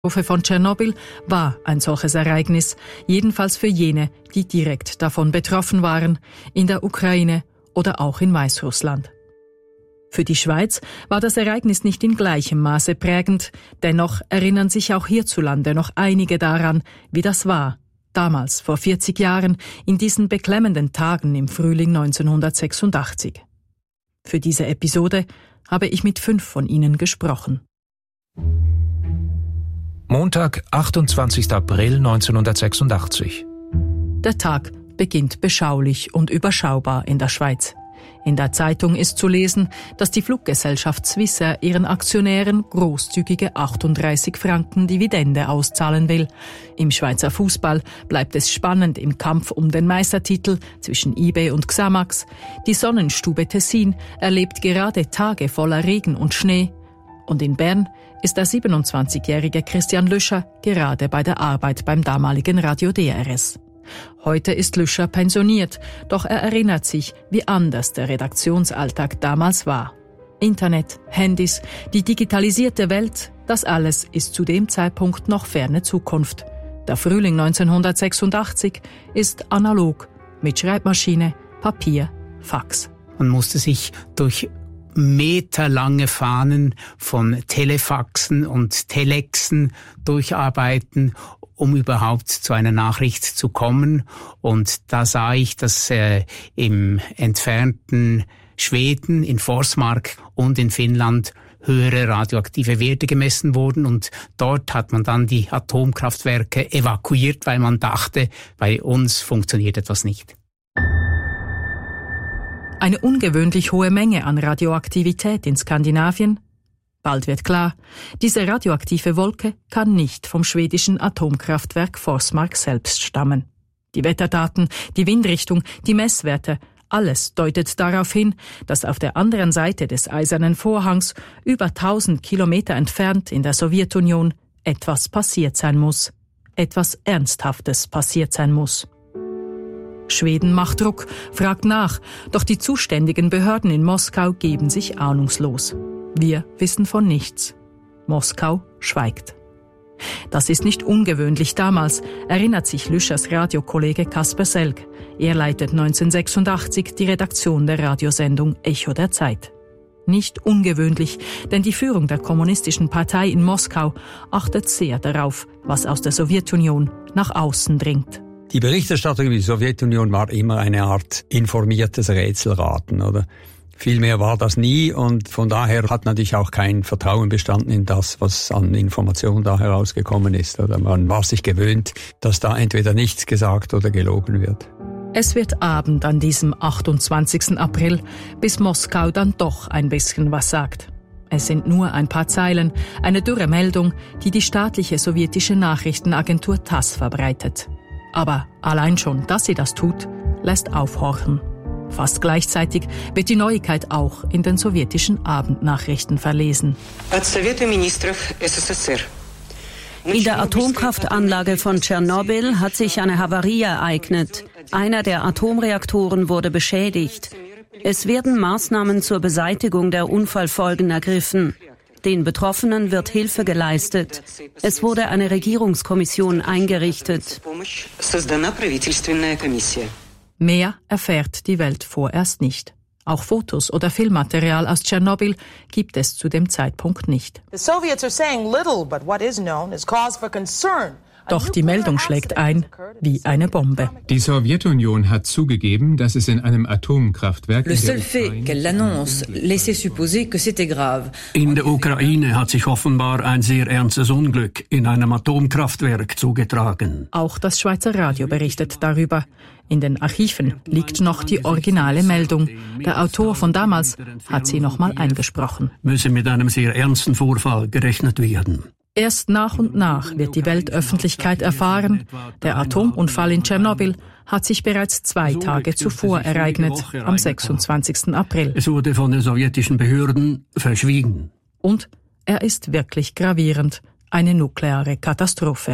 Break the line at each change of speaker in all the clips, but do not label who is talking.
Katastrophe von Tschernobyl war ein solches Ereignis, jedenfalls für jene, die direkt davon betroffen waren, in der Ukraine oder auch in Weißrussland. Für die Schweiz war das Ereignis nicht in gleichem Maße prägend, dennoch erinnern sich auch hierzulande noch einige daran, wie das war, damals vor 40 Jahren, in diesen beklemmenden Tagen im Frühling 1986. Für diese Episode habe ich mit 5 von ihnen gesprochen.
Montag, 28. April 1986.
Der Tag beginnt beschaulich und überschaubar in der Schweiz. In der Zeitung ist zu lesen, dass die Fluggesellschaft Swissair ihren Aktionären großzügige 38 Franken Dividende auszahlen will. Im Schweizer Fußball bleibt es spannend im Kampf um den Meistertitel zwischen IB und Xamax. Die Sonnenstube Tessin erlebt gerade Tage voller Regen und Schnee. Und in Bern ist der 27-jährige Christian Lüscher gerade bei der Arbeit beim damaligen Radio DRS. Heute ist Lüscher pensioniert, doch er erinnert sich, wie anders der Redaktionsalltag damals war. Internet, Handys, die digitalisierte Welt, das alles ist zu dem Zeitpunkt noch ferne Zukunft. Der Frühling 1986 ist analog, mit Schreibmaschine, Papier, Fax.
Man musste sich durch meterlange Fahnen von Telefaxen und Telexen durcharbeiten, um überhaupt zu einer Nachricht zu kommen. Und da sah ich, dass im entfernten Schweden, in Forsmark und in Finnland höhere radioaktive Werte gemessen wurden. Und dort hat man dann die Atomkraftwerke evakuiert, weil man dachte, bei uns funktioniert etwas nicht.
Eine ungewöhnlich hohe Menge an Radioaktivität in Skandinavien? Bald wird klar, diese radioaktive Wolke kann nicht vom schwedischen Atomkraftwerk Forsmark selbst stammen. Die Wetterdaten, die Windrichtung, die Messwerte, alles deutet darauf hin, dass auf der anderen Seite des Eisernen Vorhangs, über 1000 Kilometer entfernt in der Sowjetunion, etwas passiert sein muss. Etwas Ernsthaftes passiert sein muss. Schweden macht Druck, fragt nach, doch die zuständigen Behörden in Moskau geben sich ahnungslos. Wir wissen von nichts. Moskau schweigt. Das ist nicht ungewöhnlich damals, erinnert sich Lüschers Radiokollege Kasper Selg. Er leitet 1986 die Redaktion der Radiosendung Echo der Zeit. Nicht ungewöhnlich, denn die Führung der Kommunistischen Partei in Moskau achtet sehr darauf, was aus der Sowjetunion nach außen dringt.
Die Berichterstattung über die Sowjetunion war immer eine Art informiertes Rätselraten, oder? Viel mehr war das nie und von daher hat natürlich auch kein Vertrauen bestanden in das, was an Informationen da herausgekommen ist. Oder man war sich gewöhnt, dass da entweder nichts gesagt oder gelogen wird.
Es wird Abend an diesem 28. April, bis Moskau dann doch ein bisschen was sagt. Es sind nur ein paar Zeilen, eine dürre Meldung, die die staatliche sowjetische Nachrichtenagentur TASS verbreitet. Aber allein schon, dass sie das tut, lässt aufhorchen. Fast gleichzeitig wird die Neuigkeit auch in den sowjetischen Abendnachrichten verlesen.
In der Atomkraftanlage von Tschernobyl hat sich eine Havarie ereignet. Einer der Atomreaktoren wurde beschädigt. Es werden Maßnahmen zur Beseitigung der Unfallfolgen ergriffen. Den Betroffenen wird Hilfe geleistet. Es wurde eine Regierungskommission eingerichtet.
Mehr erfährt die Welt vorerst nicht. Auch Fotos oder Filmmaterial aus Tschernobyl gibt es zu dem Zeitpunkt nicht. Doch die Meldung schlägt ein wie eine Bombe.
Die Sowjetunion hat zugegeben, dass es in einem Atomkraftwerk
in der Ukraine hat sich offenbar ein sehr ernstes Unglück in einem Atomkraftwerk zugetragen.
Auch das Schweizer Radio berichtet darüber. In den Archiven liegt noch die originale Meldung. Der Autor von damals hat sie nochmal eingesprochen.
Müsse mit einem sehr ernsten Vorfall gerechnet werden.
Erst nach und nach wird die Weltöffentlichkeit erfahren, der Atomunfall in Tschernobyl hat sich bereits 2 Tage zuvor ereignet, am 26. April.
Es wurde von den sowjetischen Behörden verschwiegen.
Und er ist wirklich gravierend, eine nukleare Katastrophe.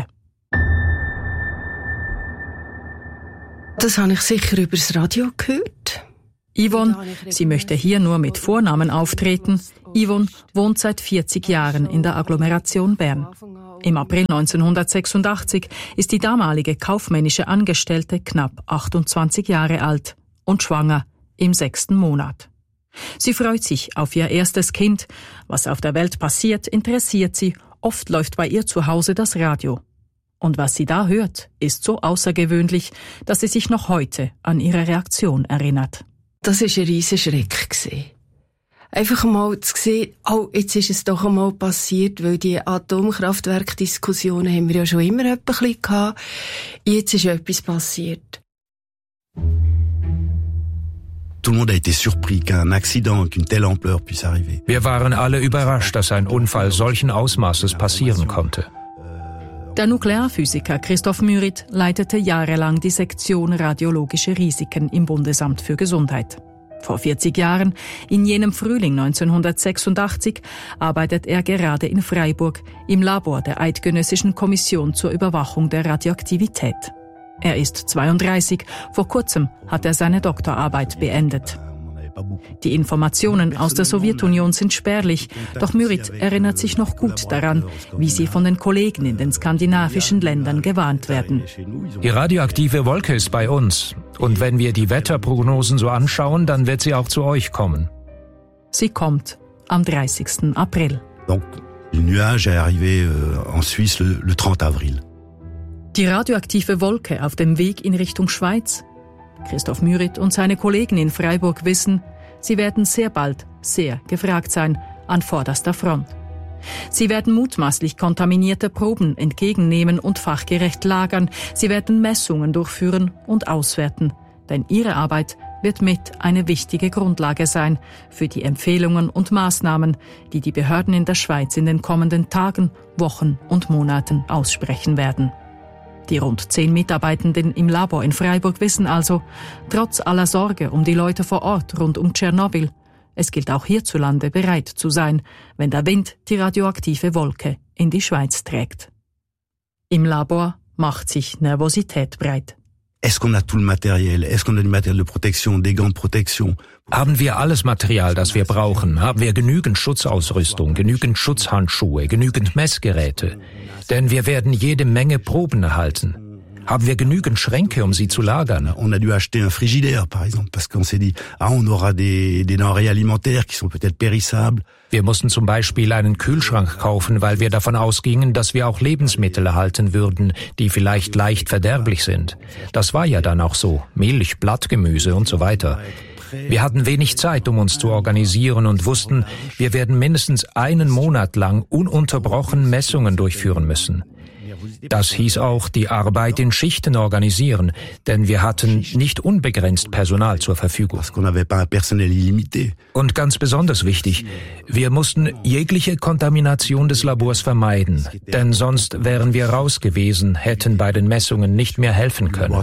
Das habe ich sicher über das Radio gehört.
Yvonne, sie möchte hier nur mit Vornamen auftreten. Yvonne wohnt seit 40 Jahren in der Agglomeration Bern. Im April 1986 ist die damalige kaufmännische Angestellte knapp 28 Jahre alt und schwanger im 6. Monat. Sie freut sich auf ihr erstes Kind. Was auf der Welt passiert, interessiert sie. Oft läuft bei ihr zu Hause das Radio. Und was sie da hört, ist so außergewöhnlich, dass sie sich noch heute an ihre Reaktion erinnert.
Das war ein riesen Schreck. Einfach mal zu sehen, jetzt ist es doch einmal passiert, weil die Atomkraftwerkdiskussionen haben wir ja schon immer ein bisschen gehabt. Jetzt ist etwas passiert.
Wir waren alle überrascht, dass ein Unfall solchen Ausmaßes passieren konnte.
Der Nuklearphysiker Christoph Myritt leitete jahrelang die Sektion Radiologische Risiken im Bundesamt für Gesundheit. Vor 40 Jahren, in jenem Frühling 1986, arbeitet er gerade in Freiburg im Labor der Eidgenössischen Kommission zur Überwachung der Radioaktivität. Er ist 32, vor kurzem hat er seine Doktorarbeit beendet. Die Informationen aus der Sowjetunion sind spärlich, doch Myritt erinnert sich noch gut daran, wie sie von den Kollegen in den skandinavischen Ländern gewarnt werden.
Die radioaktive Wolke ist bei uns. Und wenn wir die Wetterprognosen so anschauen, dann wird sie auch zu euch kommen.
Sie kommt am 30. April.
Donc, le nuage est arrivé en Suisse le 30 avril.
Die radioaktive Wolke auf dem Weg in Richtung Schweiz? Christoph Myritt und seine Kollegen in Freiburg wissen, sie werden sehr bald sehr gefragt sein an vorderster Front. Sie werden mutmaßlich kontaminierte Proben entgegennehmen und fachgerecht lagern. Sie werden Messungen durchführen und auswerten. Denn ihre Arbeit wird mit eine wichtige Grundlage sein für die Empfehlungen und Maßnahmen, die die Behörden in der Schweiz in den kommenden Tagen, Wochen und Monaten aussprechen werden. Die rund 10 Mitarbeitenden im Labor in Freiburg wissen also, trotz aller Sorge um die Leute vor Ort rund um Tschernobyl, es gilt auch hierzulande bereit zu sein, wenn der Wind die radioaktive Wolke in die Schweiz trägt. Im Labor macht sich Nervosität breit.
Est-ce qu'on a tout le matériel? Est-ce qu'on a du matériel de protection, des gants de protection?
Haben wir alles Material, das wir brauchen? Haben wir genügend Schutzausrüstung, genügend Schutzhandschuhe, genügend Messgeräte? Denn wir werden jede Menge Proben erhalten. Haben wir genügend Schränke, um sie zu lagern?
On a dû acheter un frigidaire, par exemple, parce qu'on s'est dit, on aura des denrées alimentaires qui sont peut-être périssables.
Wir mussten zum Beispiel einen Kühlschrank kaufen, weil wir davon ausgingen, dass wir auch Lebensmittel erhalten würden, die vielleicht leicht verderblich sind. Das war ja dann auch so. Milch, Blattgemüse und so weiter. Wir hatten wenig Zeit, um uns zu organisieren und wussten, wir werden mindestens einen Monat lang ununterbrochen Messungen durchführen müssen. Das hieß auch, die Arbeit in Schichten organisieren, denn wir hatten nicht unbegrenzt Personal zur Verfügung. Und ganz besonders wichtig, wir mussten jegliche Kontamination des Labors vermeiden, denn sonst wären wir raus gewesen, hätten bei den Messungen nicht mehr helfen können.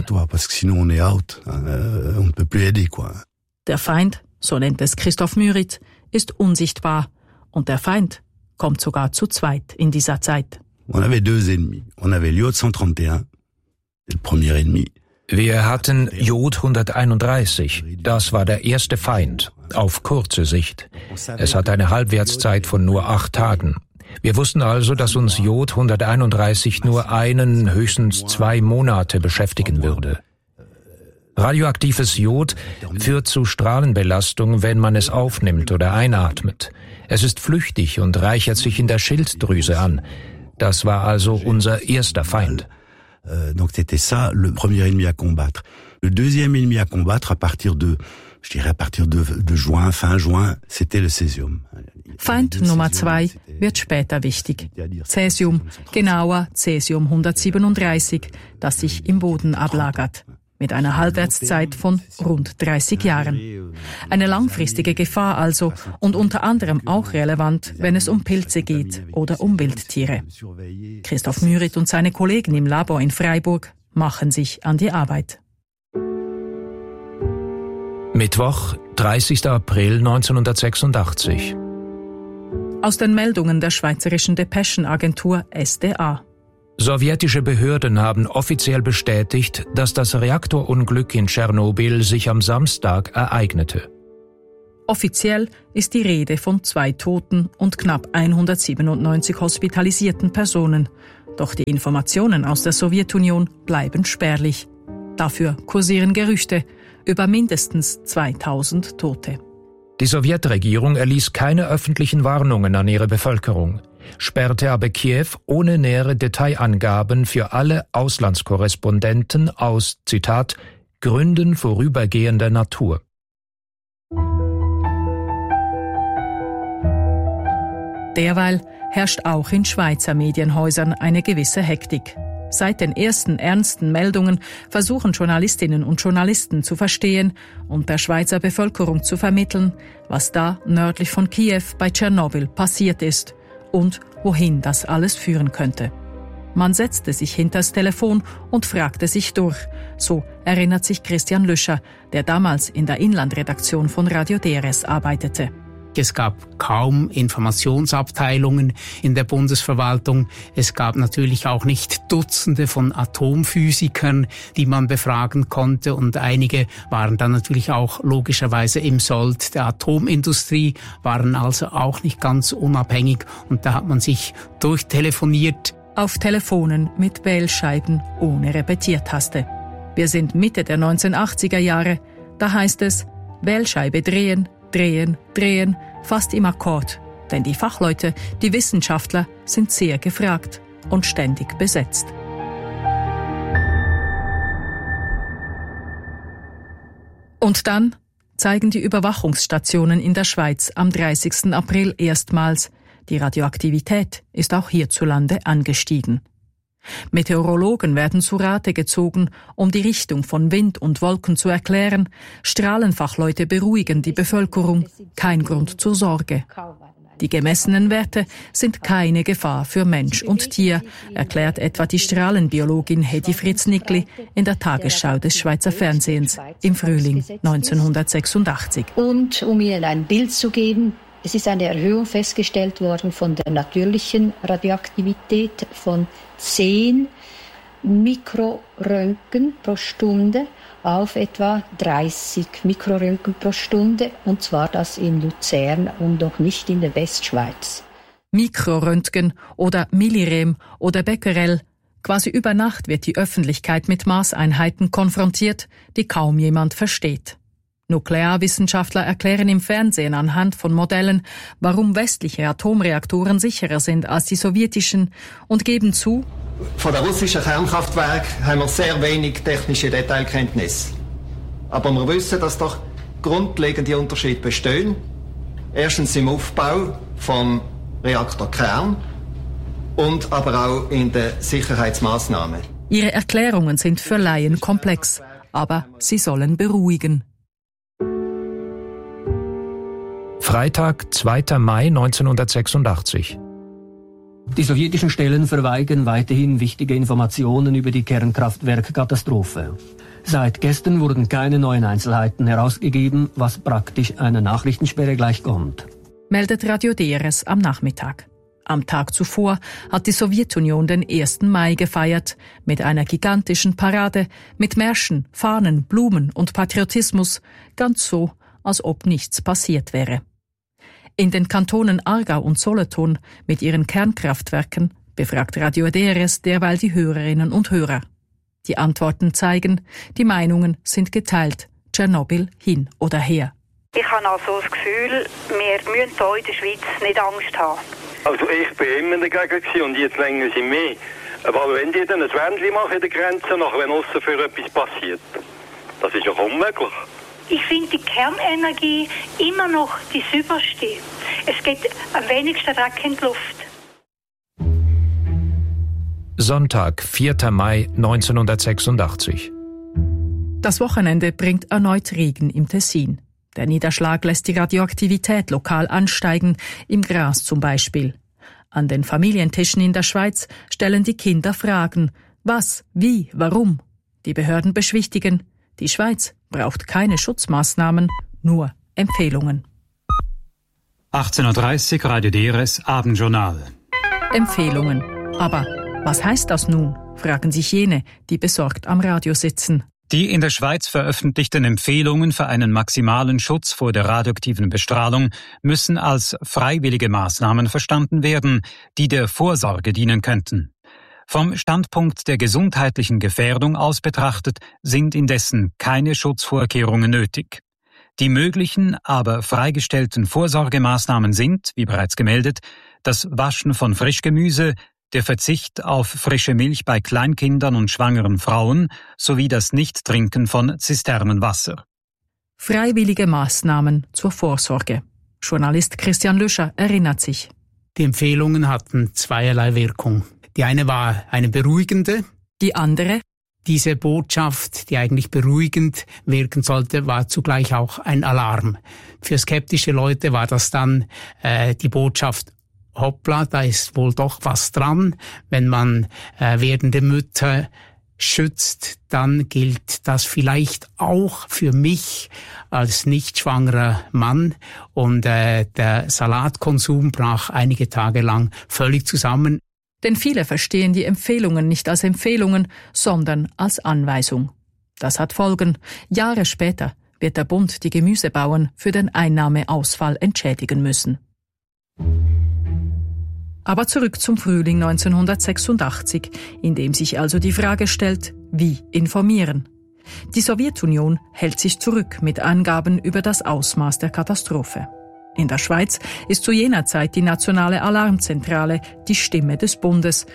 Der Feind, so nennt es Christoph Myritt, ist unsichtbar und der Feind kommt sogar zu zweit in dieser Zeit.
On avait 2 ennemis. On avait l'iode 131, le premier ennemi.
Wir hatten Jod 131. Das war der erste Feind, auf kurze Sicht. Es hat eine Halbwertszeit von nur 8 Tagen. Wir wussten also, dass uns Jod 131 nur 1, höchstens 2 Monate beschäftigen würde. Radioaktives Jod führt zu Strahlenbelastung, wenn man es aufnimmt oder einatmet. Es ist flüchtig und reichert sich in der Schilddrüse an. Das war also unser erster Feind.
Donc c'était ça le premier ennemi à combattre. Le deuxième ennemi à combattre à partir de juin, fin juin, c'était le césium.
Feind Nummer 2 wird später wichtig. Cäsium, genauer Cäsium 137, das sich im Boden ablagert. Mit einer Halbwertszeit von rund 30 Jahren. Eine langfristige Gefahr also und unter anderem auch relevant, wenn es um Pilze geht oder um Wildtiere. Christoph Myritt und seine Kollegen im Labor in Freiburg machen sich an die Arbeit.
Mittwoch, 30. April 1986.
Aus den Meldungen der Schweizerischen Depeschenagentur SDA.
Sowjetische Behörden haben offiziell bestätigt, dass das Reaktorunglück in Tschernobyl sich am Samstag ereignete.
Offiziell ist die Rede von 2 Toten und knapp 197 hospitalisierten Personen Doch die Informationen aus der Sowjetunion bleiben spärlich. Dafür kursieren Gerüchte über mindestens 2000 Tote.
Die Sowjetregierung erließ keine öffentlichen Warnungen an ihre Bevölkerung, sperrte aber Kiew ohne nähere Detailangaben für alle Auslandskorrespondenten aus, Zitat, Gründen vorübergehender Natur.
Derweil herrscht auch in Schweizer Medienhäusern eine gewisse Hektik. Seit den ersten ernsten Meldungen versuchen Journalistinnen und Journalisten zu verstehen und der Schweizer Bevölkerung zu vermitteln, was da nördlich von Kiew bei Tschernobyl passiert ist und wohin das alles führen könnte. Man setzte sich hinters Telefon und fragte sich durch. So erinnert sich Christian Lüscher, der damals in der Inlandredaktion von Radio DRS arbeitete.
Es gab kaum Informationsabteilungen in der Bundesverwaltung. Es gab natürlich auch nicht Dutzende von Atomphysikern, die man befragen konnte. Und einige waren dann natürlich auch logischerweise im Sold der Atomindustrie, waren also auch nicht ganz unabhängig. Und da hat man sich durchtelefoniert.
Auf Telefonen mit Wählscheiben ohne Repetiertaste. Wir sind Mitte der 1980er Jahre. Da heißt es, Wählscheibe drehen, drehen, drehen, fast im Akkord. Denn die Fachleute, die Wissenschaftler sind sehr gefragt und ständig besetzt. Und dann zeigen die Überwachungsstationen in der Schweiz am 30. April erstmals, die Radioaktivität ist auch hierzulande angestiegen. Meteorologen werden zu Rate gezogen, um die Richtung von Wind und Wolken zu erklären. Strahlenfachleute beruhigen die Bevölkerung. Kein Grund zur Sorge. Die gemessenen Werte sind keine Gefahr für Mensch und Tier, erklärt etwa die Strahlenbiologin Hedi Fritz-Nickli in der Tagesschau des Schweizer Fernsehens im Frühling 1986.
Und um Ihnen ein Bild zu geben, es ist eine Erhöhung festgestellt worden von der natürlichen Radioaktivität von 10 Mikroröntgen pro Stunde auf etwa 30 Mikroröntgen pro Stunde, und zwar das in Luzern und noch nicht in der Westschweiz.
Mikroröntgen oder Millirem oder Becquerel. Quasi über Nacht wird die Öffentlichkeit mit Maßeinheiten konfrontiert, die kaum jemand versteht. Nuklearwissenschaftler erklären im Fernsehen anhand von Modellen, warum westliche Atomreaktoren sicherer sind als die sowjetischen und geben zu,
von den russischen Kernkraftwerken haben wir sehr wenig technische Detailkenntnis. Aber wir wissen, dass doch grundlegende Unterschiede bestehen. Erstens im Aufbau vom Reaktorkern und aber auch in den Sicherheitsmaßnahmen.
Ihre Erklärungen sind für Laien komplex, aber sie sollen beruhigen.
Freitag, 2. Mai 1986.
Die sowjetischen Stellen verweigern weiterhin wichtige Informationen über die Kernkraftwerkkatastrophe. Seit gestern wurden keine neuen Einzelheiten herausgegeben, was praktisch einer Nachrichtensperre gleichkommt.
Meldet Radio DRS am Nachmittag. Am Tag zuvor hat die Sowjetunion den 1. Mai gefeiert, mit einer gigantischen Parade, mit Märschen, Fahnen, Blumen und Patriotismus, ganz so, als ob nichts passiert wäre. In den Kantonen Aargau und Solothurn mit ihren Kernkraftwerken befragt Radio DRS derweil die Hörerinnen und Hörer. Die Antworten zeigen, die Meinungen sind geteilt, Tschernobyl hin oder her.
Ich habe also das Gefühl, wir müssen hier in der Schweiz nicht Angst haben.
Also ich bin immer dagegen und jetzt länger sie mehr. Aber wenn die dann ein Wendchen machen in der Grenze, nachher wenn aussen für etwas passiert, das ist doch unmöglich.
Ich finde die Kernenergie immer noch die sauberste. Es geht am wenigsten Dreck in die Luft.
Sonntag, 4. Mai 1986.
Das Wochenende bringt erneut Regen im Tessin. Der Niederschlag lässt die Radioaktivität lokal ansteigen, im Gras zum Beispiel. An den Familientischen in der Schweiz stellen die Kinder Fragen. Was, wie, warum? Die Behörden beschwichtigen. Die Schweiz braucht keine Schutzmaßnahmen, nur Empfehlungen.
18:30 Uhr, Radio DRS, Abendjournal.
Empfehlungen. Aber was heißt das nun? Fragen sich jene, die besorgt am Radio sitzen.
Die in der Schweiz veröffentlichten Empfehlungen für einen maximalen Schutz vor der radioaktiven Bestrahlung müssen als freiwillige Maßnahmen verstanden werden, die der Vorsorge dienen könnten. Vom Standpunkt der gesundheitlichen Gefährdung aus betrachtet sind indessen keine Schutzvorkehrungen nötig. Die möglichen, aber freigestellten Vorsorgemaßnahmen sind, wie bereits gemeldet, das Waschen von Frischgemüse, der Verzicht auf frische Milch bei Kleinkindern und schwangeren Frauen sowie das Nichttrinken von Zisternenwasser.
Freiwillige Maßnahmen zur Vorsorge. Journalist Christian Lüscher erinnert sich.
Die Empfehlungen hatten zweierlei Wirkung. Die eine war eine beruhigende.
Die andere?
Diese Botschaft, die eigentlich beruhigend wirken sollte, war zugleich auch ein Alarm. Für skeptische Leute war das dann die Botschaft, hoppla, da ist wohl doch was dran. Wenn man werdende Mütter schützt, dann gilt das vielleicht auch für mich als nicht schwangerer Mann. Und der Salatkonsum brach einige Tage lang völlig zusammen.
Denn viele verstehen die Empfehlungen nicht als Empfehlungen, sondern als Anweisung. Das hat Folgen. Jahre später wird der Bund die Gemüsebauern für den Einnahmeausfall entschädigen müssen. Aber zurück zum Frühling 1986, in dem sich also die Frage stellt, wie informieren? Die Sowjetunion hält sich zurück mit Angaben über das Ausmaß der Katastrophe. In der Schweiz ist zu jener Zeit die Nationale Alarmzentrale die Stimme des Bundes.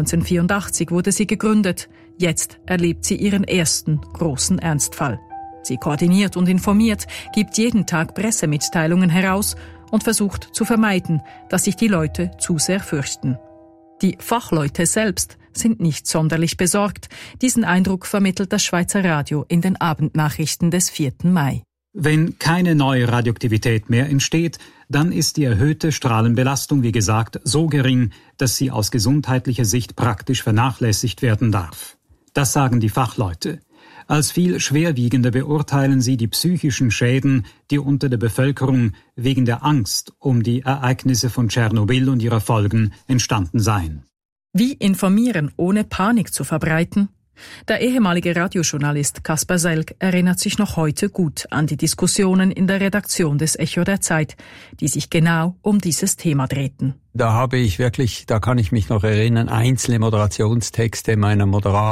1984 wurde sie gegründet. Jetzt erlebt sie ihren ersten großen Ernstfall. Sie koordiniert und informiert, gibt jeden Tag Pressemitteilungen heraus und versucht zu vermeiden, dass sich die Leute zu sehr fürchten. Die Fachleute selbst sind nicht sonderlich besorgt. Diesen Eindruck vermittelt das Schweizer Radio in den Abendnachrichten des 4. Mai.
Wenn keine neue Radioaktivität mehr entsteht, dann ist die erhöhte Strahlenbelastung, wie gesagt, so gering, dass sie aus gesundheitlicher Sicht praktisch vernachlässigt werden darf. Das sagen die Fachleute. Als viel schwerwiegender beurteilen sie die psychischen Schäden, die unter der Bevölkerung wegen der Angst um die Ereignisse von Tschernobyl und ihrer Folgen entstanden seien.
Wie informieren, ohne Panik zu verbreiten? Der ehemalige Radiojournalist Kaspar Selk erinnert sich noch heute gut an die Diskussionen in der Redaktion des Echo der Zeit, die sich genau um dieses Thema drehten.
Da kann ich mich noch erinnern, einzelne Moderationstexte meiner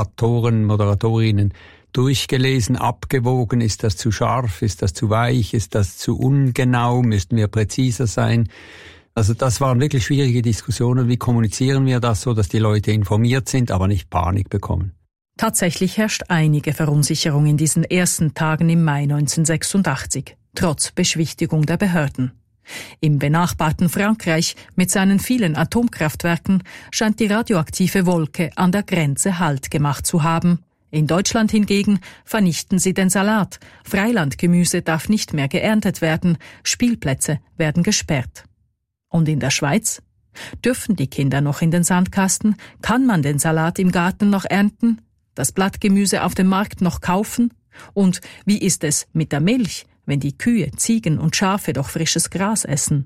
Moderatorinnen durchgelesen, abgewogen, ist das zu scharf, ist das zu weich, ist das zu ungenau, müssten wir präziser sein. Also das waren wirklich schwierige Diskussionen, wie kommunizieren wir das so, dass die Leute informiert sind, aber nicht Panik bekommen.
Tatsächlich herrscht einige Verunsicherung in diesen ersten Tagen im Mai 1986, trotz Beschwichtigung der Behörden. Im benachbarten Frankreich mit seinen vielen Atomkraftwerken scheint die radioaktive Wolke an der Grenze Halt gemacht zu haben. In Deutschland hingegen vernichten sie den Salat. Freilandgemüse darf nicht mehr geerntet werden. Spielplätze werden gesperrt. Und in der Schweiz? Dürfen die Kinder noch in den Sandkasten? Kann man den Salat im Garten noch ernten? Das Blattgemüse auf dem Markt noch kaufen? Und wie ist es mit der Milch, wenn die Kühe, Ziegen und Schafe doch frisches Gras essen?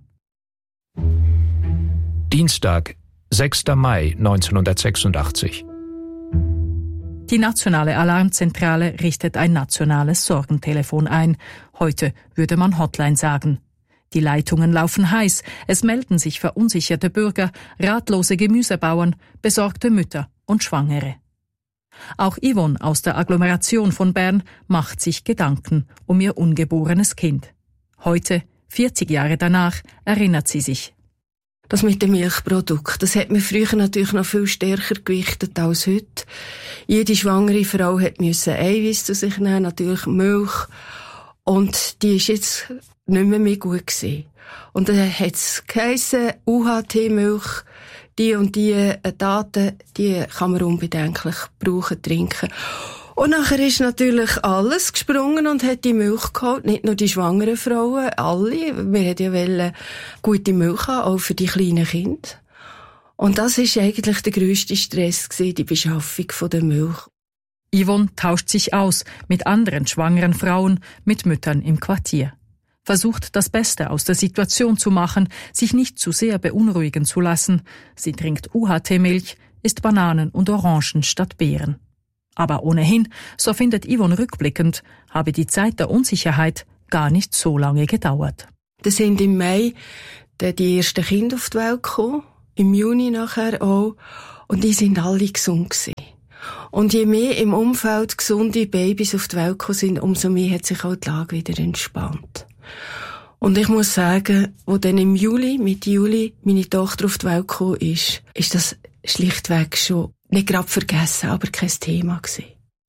Dienstag, 6. Mai 1986.
Die Nationale Alarmzentrale richtet ein nationales Sorgentelefon ein. Heute würde man Hotline sagen. Die Leitungen laufen heiß. Es melden sich verunsicherte Bürger, ratlose Gemüsebauern, besorgte Mütter und Schwangere. Auch Yvonne aus der Agglomeration von Bern macht sich Gedanken um ihr ungeborenes Kind. Heute, 40 Jahre danach, erinnert sie sich.
Das mit dem Milchprodukt, das hat man früher natürlich noch viel stärker gewichtet als heute. Jede schwangere Frau musste Eiweiß zu sich nehmen, natürlich Milch. Und die ist jetzt nicht mehr gut gewesen. Und dann hat es geheissen, UHT-Milch, die und die Daten, die kann man unbedenklich brauchen, trinken. Und nachher ist natürlich alles gesprungen und hat die Milch geholt. Nicht nur die schwangeren Frauen, alle. Wir wollten ja gute Milch haben, auch für die kleinen Kinder. Und das ist eigentlich der grösste Stress gewesen, die Beschaffung von der Milch.
Yvonne tauscht sich aus mit anderen schwangeren Frauen, mit Müttern im Quartier. Versucht, das Beste aus der Situation zu machen, sich nicht zu sehr beunruhigen zu lassen. Sie trinkt UHT-Milch, isst Bananen und Orangen statt Beeren. Aber ohnehin, so findet Yvonne rückblickend, habe die Zeit der Unsicherheit gar nicht so lange gedauert.
Da sind im Mai die ersten Kinder auf die Welt gekommen, im Juni nachher auch. Und die sind alle gesund gewesen. Und je mehr im Umfeld gesunde Babys auf die Welt gekommen sind, umso mehr hat sich auch die Lage wieder entspannt. Und ich muss sagen, wo dann im Juli, Mitte Juli, meine Tochter auf die Welt gekommen ist das schlichtweg schon nicht gerade vergessen, aber kein Thema gewesen.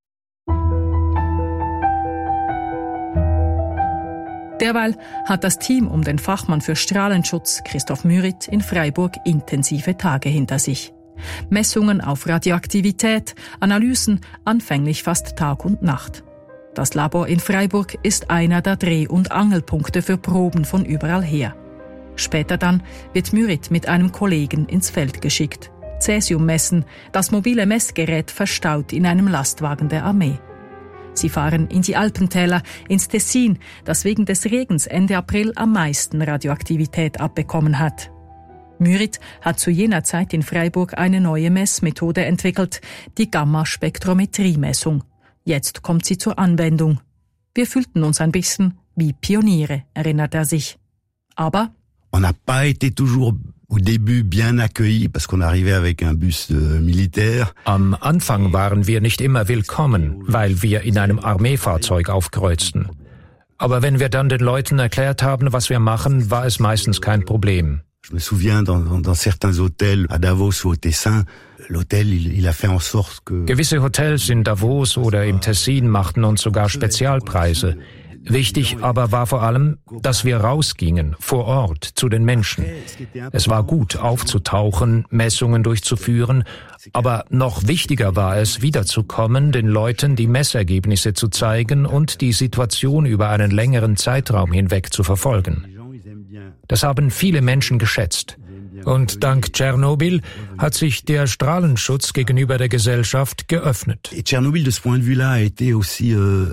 Derweil hat das Team um den Fachmann für Strahlenschutz, Christoph Mürit, in Freiburg intensive Tage hinter sich. Messungen auf Radioaktivität, Analysen, anfänglich fast Tag und Nacht. Das Labor in Freiburg ist einer der Dreh- und Angelpunkte für Proben von überall her. Später dann wird Mürit mit einem Kollegen ins Feld geschickt. Cäsium messen, das mobile Messgerät verstaut in einem Lastwagen der Armee. Sie fahren in die Alpentäler, ins Tessin, das wegen des Regens Ende April am meisten Radioaktivität abbekommen hat. Mürit hat zu jener Zeit in Freiburg eine neue Messmethode entwickelt, die Gamma-Spektrometrie-Messung. Jetzt kommt sie zur Anwendung. Wir fühlten uns ein bisschen wie Pioniere, erinnert er sich. Aber
on n'a pas été toujours au début bien accueillis parce qu'on arrivait avec un bus militaire.
Am Anfang waren wir nicht immer willkommen, weil wir in einem Armeefahrzeug aufkreuzten. Aber wenn wir dann den Leuten erklärt haben, was wir machen, war es meistens kein Problem.
Je me souviens dans certains hôtels à Davos ou au Tessin, l'hôtel il a fait en sorte que
Gewisse Hotels in Davos oder im Tessin machten uns sogar Spezialpreise. Wichtig aber war vor allem, dass wir rausgingen, vor Ort, zu den Menschen. Es war gut, aufzutauchen, Messungen durchzuführen, aber noch wichtiger war es, wiederzukommen, den Leuten die Messergebnisse zu zeigen und die Situation über einen längeren Zeitraum hinweg zu verfolgen. Das haben viele Menschen geschätzt. Und dank Tschernobyl hat sich der Strahlenschutz gegenüber der Gesellschaft geöffnet.
Tschernobyl de ce point de vue-là a été aussi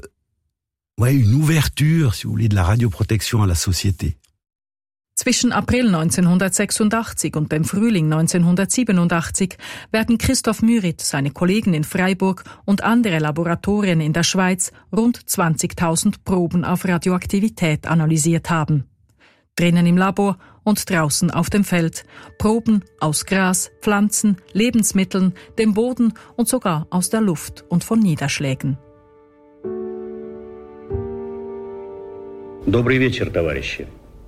une ouverture, si vous voulez, de la radioprotection à la société.
Zwischen April 1986 und dem Frühling 1987 werden Christoph Mürit, seine Kollegen in Freiburg und andere Laboratorien in der Schweiz rund 20.000 Proben auf Radioaktivität analysiert haben. Drinnen im Labor und draußen auf dem Feld. Proben aus Gras, Pflanzen, Lebensmitteln, dem Boden und sogar aus der Luft und von Niederschlägen.
Добрый вечер, товарищи.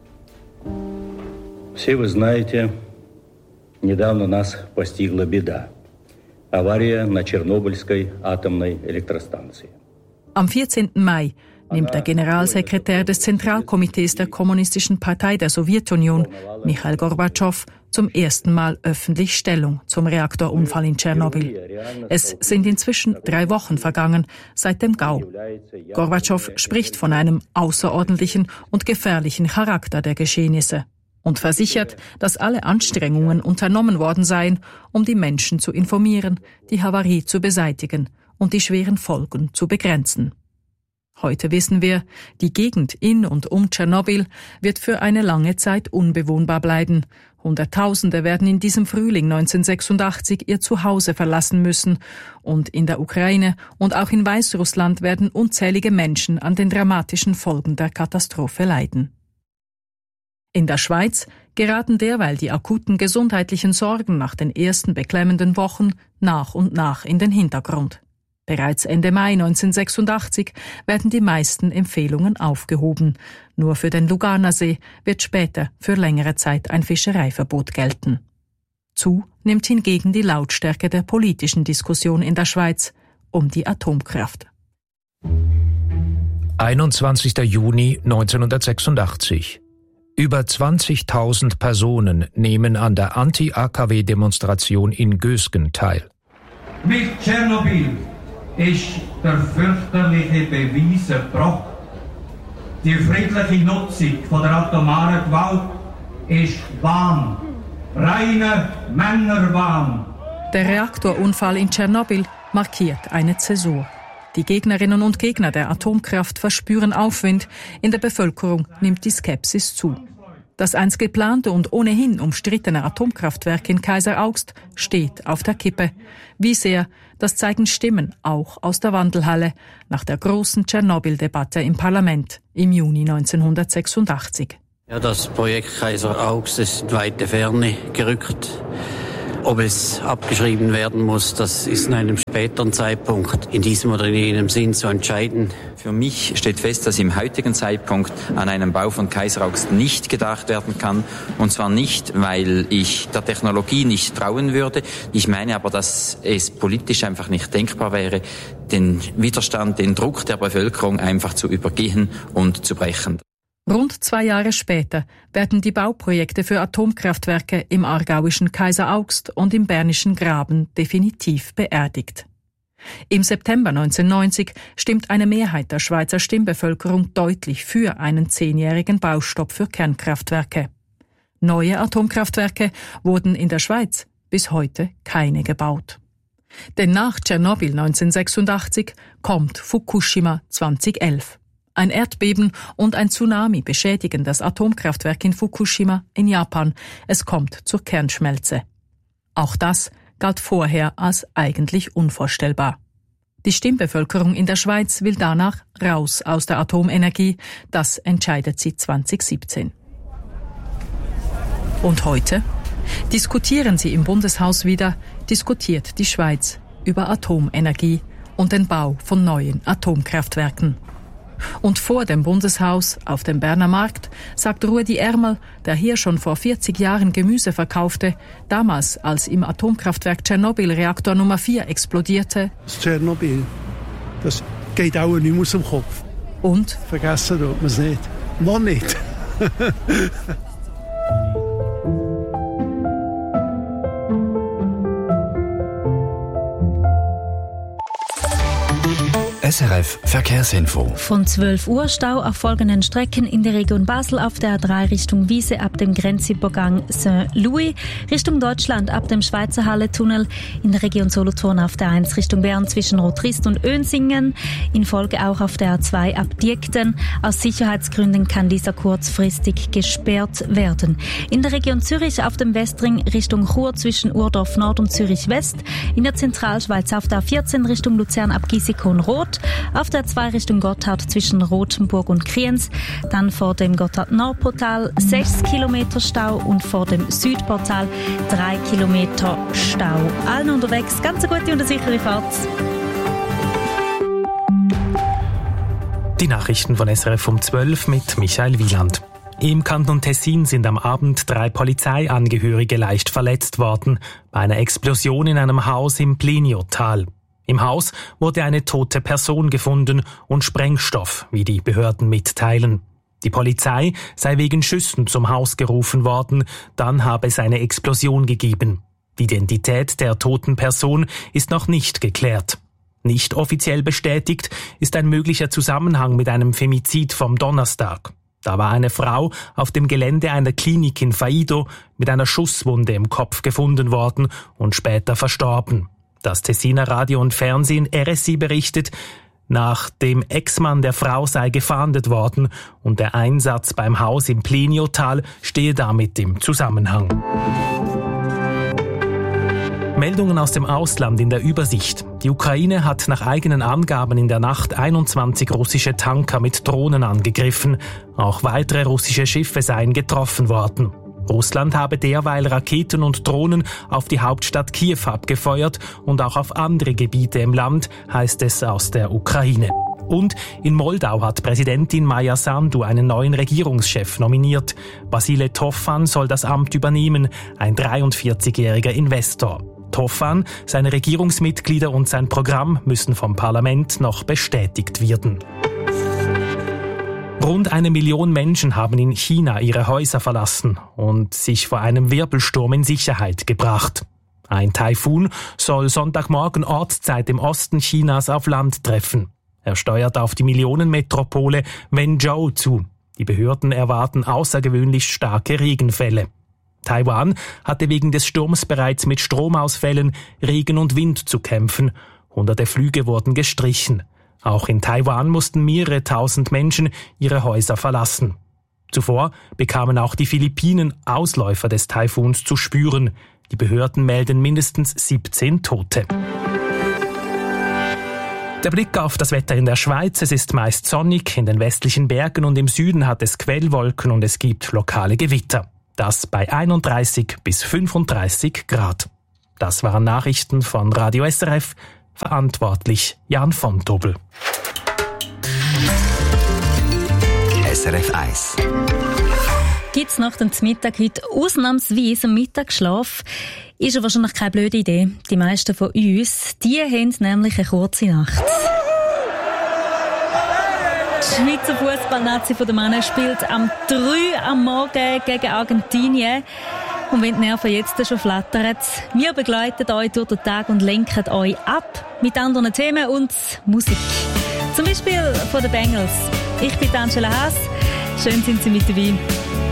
Все вы знаете, недавно нас постигла беда. Авария на Чернобыльской атомной электростанции.
Am 14. Mai nimmt der Generalsekretär des Zentralkomitees der Kommunistischen Partei der Sowjetunion, Michail Gorbatschow, zum ersten Mal öffentlich Stellung zum Reaktorunfall in Tschernobyl. Es sind inzwischen 3 Wochen vergangen seit dem GAU. Gorbatschow spricht von einem außerordentlichen und gefährlichen Charakter der Geschehnisse und versichert, dass alle Anstrengungen unternommen worden seien, um die Menschen zu informieren, die Havarie zu beseitigen und die schweren Folgen zu begrenzen. Heute wissen wir, die Gegend in und um Tschernobyl wird für eine lange Zeit unbewohnbar bleiben. Hunderttausende werden in diesem Frühling 1986 ihr Zuhause verlassen müssen. Und in der Ukraine und auch in Weißrussland werden unzählige Menschen an den dramatischen Folgen der Katastrophe leiden. In der Schweiz geraten derweil die akuten gesundheitlichen Sorgen nach den ersten beklemmenden Wochen nach und nach in den Hintergrund. Bereits Ende Mai 1986 werden die meisten Empfehlungen aufgehoben. Nur für den Luganersee wird später für längere Zeit ein Fischereiverbot gelten. Zu nimmt hingegen die Lautstärke der politischen Diskussion in der Schweiz um die Atomkraft.
21. Juni 1986. Über 20.000 Personen nehmen an der Anti-AKW-Demonstration in Gösgen teil.
Mit Tschernobyl ist der fürchterliche Beweis erbracht. Die friedliche Nutzung von der atomaren Gewalt ist Wahn. Reiner Männerwahn.
Der Reaktorunfall in Tschernobyl markiert eine Zäsur. Die Gegnerinnen und Gegner der Atomkraft verspüren Aufwind. In der Bevölkerung nimmt die Skepsis zu. Das einst geplante und ohnehin umstrittene Atomkraftwerk in Kaiseraugst steht auf der Kippe. Wie sehr, das zeigen Stimmen auch aus der Wandelhalle nach der großen Tschernobyl-Debatte im Parlament im Juni 1986.
Ja, das Projekt Kaiseraugst ist in weite Ferne gerückt. Ob es abgeschrieben werden muss, das ist in einem späteren Zeitpunkt in diesem oder in jenem Sinn zu entscheiden.
Für mich steht fest, dass im heutigen Zeitpunkt an einen Bau von Kaiseraugst nicht gedacht werden kann. Und zwar nicht, weil ich der Technologie nicht trauen würde. Ich meine aber, dass es politisch einfach nicht denkbar wäre, den Widerstand, den Druck der Bevölkerung einfach zu übergehen und zu brechen.
Rund 2 Jahre später werden die Bauprojekte für Atomkraftwerke im aargauischen Kaiseraugst und im bernischen Graben definitiv beerdigt. Im September 1990 stimmt eine Mehrheit der Schweizer Stimmbevölkerung deutlich für einen 10-jährigen Baustopp für Kernkraftwerke. Neue Atomkraftwerke wurden in der Schweiz bis heute keine gebaut. Denn nach Tschernobyl 1986 kommt Fukushima 2011. Ein Erdbeben und ein Tsunami beschädigen das Atomkraftwerk in Fukushima in Japan. Es kommt zur Kernschmelze. Auch das galt vorher als eigentlich unvorstellbar. Die Stimmbevölkerung in der Schweiz will danach raus aus der Atomenergie. Das entscheidet sie 2017. Und heute? Diskutieren sie im Bundeshaus wieder, diskutiert die Schweiz über Atomenergie und den Bau von neuen Atomkraftwerken. Und vor dem Bundeshaus, auf dem Berner Markt, sagt Rudi Ermel, der hier schon vor 40 Jahren Gemüse verkaufte, damals als im Atomkraftwerk Tschernobyl Reaktor Nummer 4 explodierte.
Das Tschernobyl, das geht auch nicht mehr aus dem Kopf.
Und?
Vergessen tut man es nicht. Noch nicht.
SRF Verkehrsinfo.
Von 12 Uhr Stau auf folgenden Strecken in der Region Basel auf der A3 Richtung Wiese ab dem Grenzübergang Saint-Louis, Richtung Deutschland ab dem Schweizer Halle-Tunnel, in der Region Solothurn auf der 1 Richtung Bern zwischen Rotrist und Önsingen, in Folge auch auf der A2 ab Diekten. Aus Sicherheitsgründen kann dieser kurzfristig gesperrt werden. In der Region Zürich auf dem Westring Richtung Chur zwischen Urdorf Nord und Zürich West, in der Zentralschweiz auf der A14 Richtung Luzern ab Giesikow-Rot, auf der 2 Richtung Gotthard zwischen Rothenburg und Kriens, dann vor dem Gotthard-Nord-Portal 6 Kilometer Stau und vor dem Südportal 3 Kilometer Stau. Allen unterwegs ganz eine gute und eine sichere Fahrt.
Die Nachrichten von SRF um 12 mit Michael Wieland. Im Kanton Tessin sind am Abend 3 Polizeiangehörige leicht verletzt worden bei einer Explosion in einem Haus im Pleniotal. Im Haus wurde eine tote Person gefunden und Sprengstoff, wie die Behörden mitteilen. Die Polizei sei wegen Schüssen zum Haus gerufen worden, dann habe es eine Explosion gegeben. Die Identität der toten Person ist noch nicht geklärt. Nicht offiziell bestätigt ist ein möglicher Zusammenhang mit einem Femizid vom Donnerstag. Da war eine Frau auf dem Gelände einer Klinik in Faido mit einer Schusswunde im Kopf gefunden worden und später verstorben. Das Tessiner Radio und Fernsehen RSI berichtet, nach dem Ex-Mann der Frau sei gefahndet worden und der Einsatz beim Haus im Pleniotal stehe damit im Zusammenhang. Meldungen aus dem Ausland in der Übersicht. Die Ukraine hat nach eigenen Angaben in der Nacht 21 russische Tanker mit Drohnen angegriffen. Auch weitere russische Schiffe seien getroffen worden. Russland habe derweil Raketen und Drohnen auf die Hauptstadt Kiew abgefeuert und auch auf andere Gebiete im Land, heißt es aus der Ukraine. Und in Moldau hat Präsidentin Maja Sandu einen neuen Regierungschef nominiert. Vasile Tofan soll das Amt übernehmen, ein 43-jähriger Investor. Tofan, seine Regierungsmitglieder und sein Programm müssen vom Parlament noch bestätigt werden. Rund 1 Million Menschen haben in China ihre Häuser verlassen und sich vor einem Wirbelsturm in Sicherheit gebracht. Ein Taifun soll Sonntagmorgen Ortszeit im Osten Chinas auf Land treffen. Er steuert auf die Millionenmetropole Wenzhou zu. Die Behörden erwarten außergewöhnlich starke Regenfälle. Taiwan hatte wegen des Sturms bereits mit Stromausfällen, Regen und Wind zu kämpfen. Hunderte Flüge wurden gestrichen. Auch in Taiwan mussten mehrere tausend Menschen ihre Häuser verlassen. Zuvor bekamen auch die Philippinen Ausläufer des Taifuns zu spüren. Die Behörden melden mindestens 17 Tote. Der Blick auf das Wetter in der Schweiz. Es ist meist sonnig, in den westlichen Bergen und im Süden hat es Quellwolken und es gibt lokale Gewitter. Das bei 31 bis 35 Grad. Das waren Nachrichten von Radio SRF. Verantwortlich Jan von Tobel.
SRF 1.
Gibt's nach dem Mittag heute ausnahmsweise einen Mittagsschlaf? Ist ja wahrscheinlich keine blöde Idee. Die meisten von uns, die haben nämlich eine kurze Nacht. Die Schweizer Fußballnazi der Männer spielt am 3 am Morgen gegen Argentinien. Und wenn die Nerven jetzt schon flattern, wir begleiten euch durch den Tag und lenken euch ab mit anderen Themen und Musik. Zum Beispiel von den Bengals. Ich bin Angela Haas. Schön sind Sie mit dabei.